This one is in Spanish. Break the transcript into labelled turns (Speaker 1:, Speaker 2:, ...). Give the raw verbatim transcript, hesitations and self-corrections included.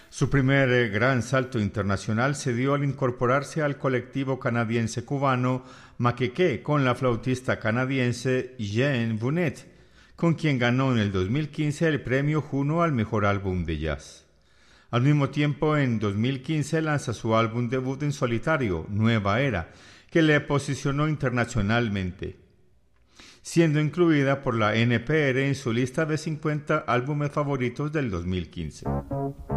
Speaker 1: Su primer eh, gran salto internacional se dio al incorporarse al colectivo canadiense-cubano Maquequé con la flautista canadiense Jean Bonnet, con quien ganó en el dos mil quince el premio Juno al mejor álbum de jazz. Al mismo tiempo, en dos mil quince lanza su álbum debut en solitario, Nueva Era, que le posicionó internacionalmente, siendo incluida por la N P R en su lista de cincuenta álbumes favoritos del dos mil quince.